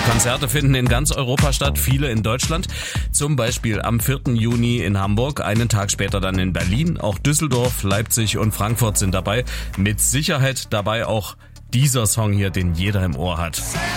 Konzerte finden in ganz Europa statt, viele in Deutschland. Zum Beispiel am 4. Juni in Hamburg, einen Tag später dann in Berlin. Auch Düsseldorf, Leipzig und Frankfurt sind dabei. Mit Sicherheit dabei auch dieser Song hier, den jeder im Ohr hat.